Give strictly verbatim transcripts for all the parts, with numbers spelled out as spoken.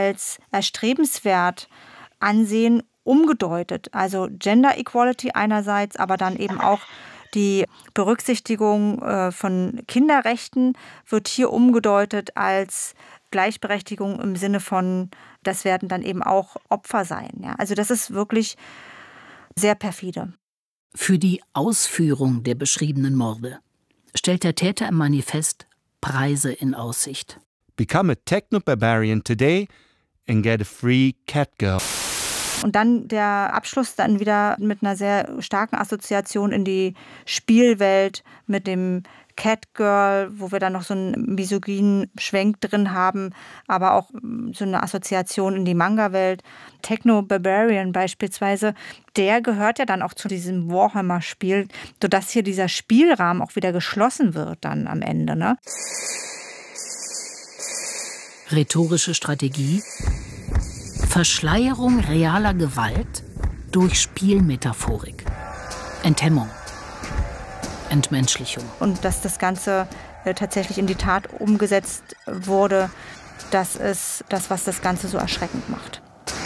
als erstrebenswert ansehen, umgedeutet. Also Gender Equality einerseits, aber dann eben auch die Berücksichtigung äh, von Kinderrechten wird hier umgedeutet als Gleichberechtigung im Sinne von, das werden dann eben auch Opfer sein. Ja? Also das ist wirklich sehr perfide. Für die Ausführung der beschriebenen Morde stellt der Täter im Manifest Preise in Aussicht. Become a Techno-Barbarian today and get a free Catgirl. Und dann der Abschluss dann wieder mit einer sehr starken Assoziation in die Spielwelt mit dem Catgirl, wo wir dann noch so einen misogynen Schwenk drin haben, aber auch so eine Assoziation in die Manga-Welt. Techno-Barbarian beispielsweise, der gehört ja dann auch zu diesem Warhammer-Spiel, sodass hier dieser Spielrahmen auch wieder geschlossen wird dann am Ende, ne? Rhetorische Strategie: Verschleierung realer Gewalt durch Spielmetaphorik. Enthemmung. Entmenschlichung. Und dass das Ganze äh, tatsächlich in die Tat umgesetzt wurde, das ist das, was das Ganze so erschreckend macht.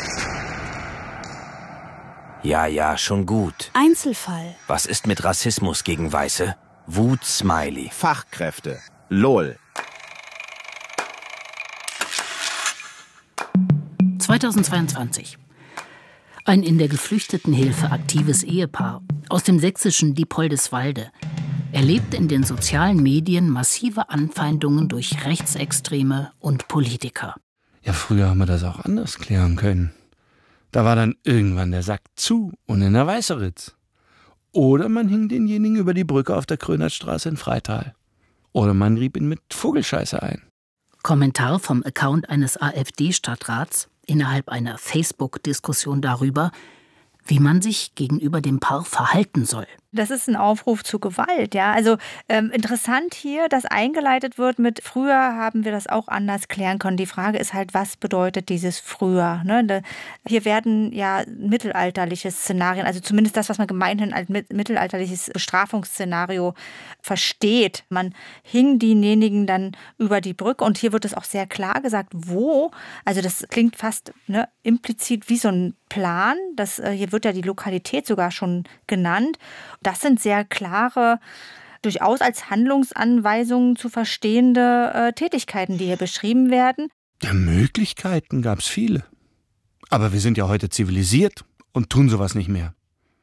Ja, ja, schon gut. Einzelfall. Was ist mit Rassismus gegen Weiße? Wut, Smiley. Fachkräfte. LOL. zweitausendzweiundzwanzig. Ein in der Geflüchtetenhilfe aktives Ehepaar aus dem sächsischen Diepoldeswalde erlebt in den sozialen Medien massive Anfeindungen durch Rechtsextreme und Politiker. Ja, früher haben wir das auch anders klären können. Da war dann irgendwann der Sack zu und in der Weißeritz. Oder man hing denjenigen über die Brücke auf der Krönertstraße in Freital. Oder man rieb ihn mit Vogelscheiße ein. Kommentar vom Account eines AfD-Stadtrats innerhalb einer Facebook-Diskussion darüber, wie man sich gegenüber dem Paar verhalten soll. Das ist ein Aufruf zu Gewalt, ja. Also ähm, interessant hier, dass eingeleitet wird mit früher haben wir das auch anders klären können. Die Frage ist halt, was bedeutet dieses früher? Ne? Hier werden ja mittelalterliche Szenarien, also zumindest das, was man gemeinhin als mittelalterliches Bestrafungsszenario versteht. Man hing denjenigen dann über die Brücke und hier wird es auch sehr klar gesagt, wo. Also das klingt fast ne, implizit wie so ein Plan. Das, äh, hier wird ja die Lokalität sogar schon genannt. Das sind sehr klare, durchaus als Handlungsanweisungen zu verstehende äh, Tätigkeiten, die hier beschrieben werden. Ja, Möglichkeiten gab es viele. Aber wir sind ja heute zivilisiert und tun sowas nicht mehr.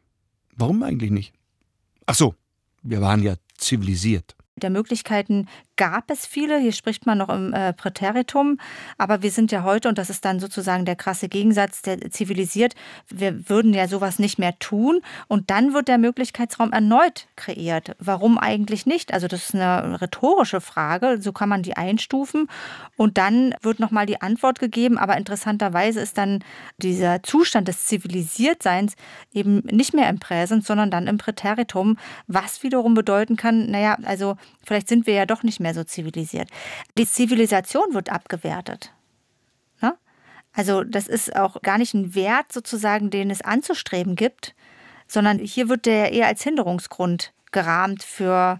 Warum eigentlich nicht? Ach so, wir waren ja zivilisiert. Der Möglichkeiten gab es viele. Hier spricht man noch im äh, Präteritum. Aber wir sind ja heute, und das ist dann sozusagen der krasse Gegensatz, der zivilisiert, wir würden ja sowas nicht mehr tun. Und dann wird der Möglichkeitsraum erneut kreiert. Warum eigentlich nicht? Also das ist eine rhetorische Frage. So kann man die einstufen. Und dann wird nochmal die Antwort gegeben. Aber interessanterweise ist dann dieser Zustand des Zivilisiertseins eben nicht mehr im Präsens, sondern dann im Präteritum. Was wiederum bedeuten kann, naja, also vielleicht sind wir ja doch nicht mehr so zivilisiert. Die Zivilisation wird abgewertet. Ne? Also das ist auch gar nicht ein Wert sozusagen, den es anzustreben gibt, sondern hier wird der eher als Hinderungsgrund gerahmt für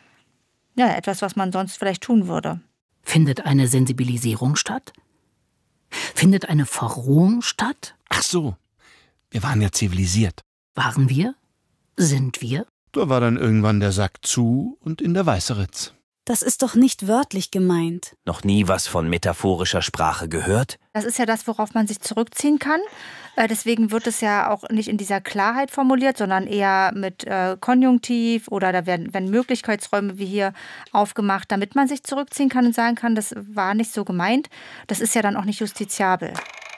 ja, etwas, was man sonst vielleicht tun würde. Findet eine Sensibilisierung statt? Findet eine Verrohung statt? Ach so, wir waren ja zivilisiert. Waren wir? Sind wir? Da war dann irgendwann der Sack zu und in der Weißeritz. Das ist doch nicht wörtlich gemeint. Noch nie was von metaphorischer Sprache gehört? Das ist ja das, worauf man sich zurückziehen kann. Äh, deswegen wird es ja auch nicht in dieser Klarheit formuliert, sondern eher mit äh, Konjunktiv oder da werden, werden Möglichkeitsräume wie hier aufgemacht, damit man sich zurückziehen kann und sagen kann, das war nicht so gemeint. Das ist ja dann auch nicht justiziabel.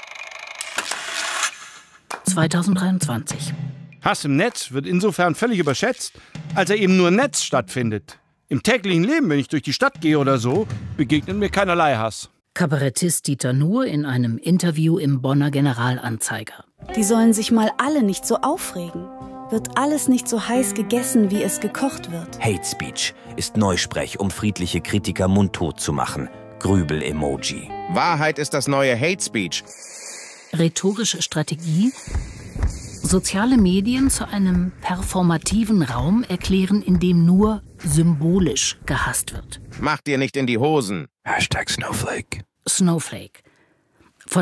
zweitausenddreiundzwanzig. Hass im Netz wird insofern völlig überschätzt, als er eben nur im Netz stattfindet. Im täglichen Leben, wenn ich durch die Stadt gehe oder so, begegnet mir keinerlei Hass. Kabarettist Dieter Nuhr in einem Interview im Bonner Generalanzeiger. Die sollen sich mal alle nicht so aufregen. Wird alles nicht so heiß gegessen, wie es gekocht wird. Hate Speech ist Neusprech, um friedliche Kritiker mundtot zu machen. Grübel-Emoji. Wahrheit ist das neue Hate Speech. Rhetorische Strategie: Soziale Medien zu einem performativen Raum erklären, in dem nur symbolisch gehasst wird. Mach dir nicht in die Hosen. Hashtag Snowflake. Snowflake.